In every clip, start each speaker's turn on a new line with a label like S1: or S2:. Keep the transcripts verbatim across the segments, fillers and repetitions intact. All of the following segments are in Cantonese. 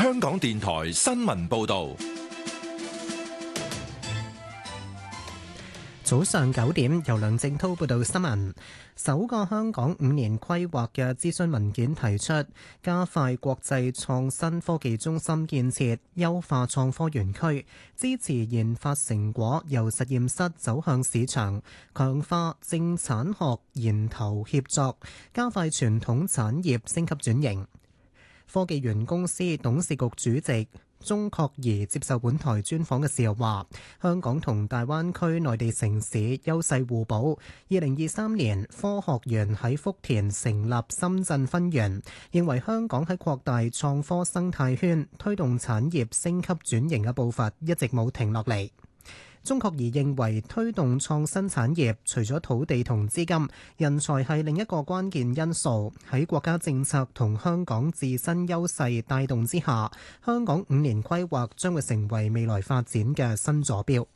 S1: 香港電台新聞報道。
S2: 早上九點，由梁正滔報道新聞。首個香港五年規劃嘅諮詢文件提出，加快國際創新科技中心建設，優化創科園區，支持研發成果由實驗室走向市場，強化政產學研投協作，加快傳統產業升級轉型。科技園公司董事局主席鍾確儀接受本台專訪嘅時候話，香港同大灣區內地城市優勢互補。二零二三年科學園喺福田成立深圳分園，認為香港喺擴大創科生態圈、推動產業升級轉型嘅步伐一直冇停落嚟。鍾確儀認為推動創新產業，除咗土地同資金，人才係另一個關鍵因素。喺國家政策同香港自身優勢帶動之下，香港五年規劃將會成為未來發展嘅新坐標。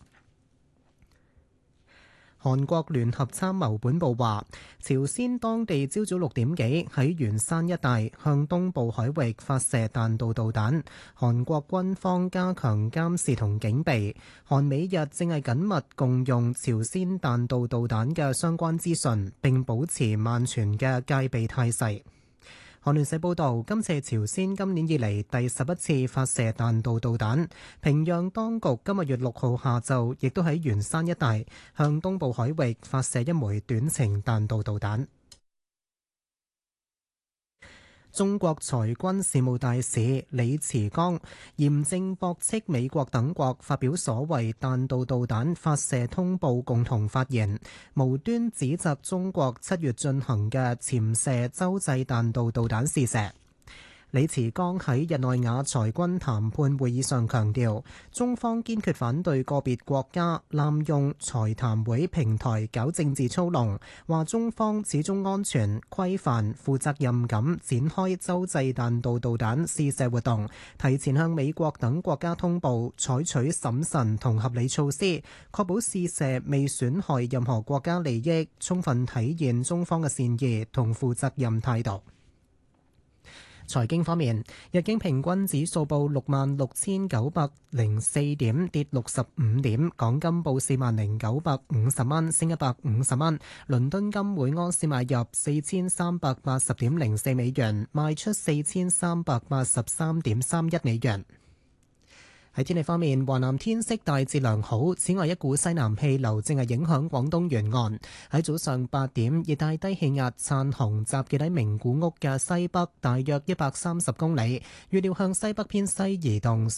S2: 韓國聯合參謀本部話，朝鮮當地朝早六點幾喺元山一帶向東部海域發射彈道導彈，韓國軍方加強監視同警備。韓美日正係緊密共用朝鮮彈道導彈嘅相關資訊，並保持萬全嘅戒備態勢。韓聯社報導，今次係朝鮮今年以嚟第十一次發射彈道導彈。平壤當局今個月六號下晝亦都喺元山一帶向東部海域發射一枚短程彈道導彈。中國裁軍事務大使李慈剛嚴正駁斥美國等國發表所謂彈道導彈發射通報共同發言，無端指責中國七月進行嘅潛射洲際彈道導彈試射。李慈剛喺日內瓦裁軍談判會議上強調，中方堅決反對個別國家濫用裁談會平台搞政治操弄，話中方始終安全、規範、負責任咁展開洲際彈道導彈試射活動，提前向美國等國家通報，採取審慎同合理措施，確保試射未損害任何國家利益，充分體現中方嘅善意同負責任態度。財經方面，日經平均指數報六萬六千九百零四點，跌六十五點。港金報四萬零九百五十蚊，升一百五十蚊。倫敦金每盎司買入四千三百八十點零四美元，賣出四千三百八十三點三一美元。喺天氣方面，華南天色大致良好，此外一股西南氣流正係影響廣東沿岸。喺早上八點，熱帶低氣壓燦紅集結喺名古屋嘅西北大約一百三十公里，預料向西北偏西移動，